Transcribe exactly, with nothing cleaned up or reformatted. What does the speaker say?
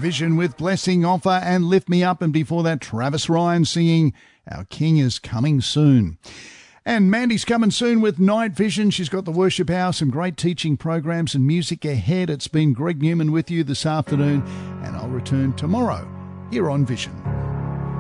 Vision with Blessing, Offer and Lift Me Up. And before that, Travis Ryan singing Our King is Coming Soon. And Mandy's coming soon with Night Vision. She's got the Worship Hour, some great teaching programs and music ahead. It's been Greg Newman with you this afternoon, and I'll return tomorrow here on Vision.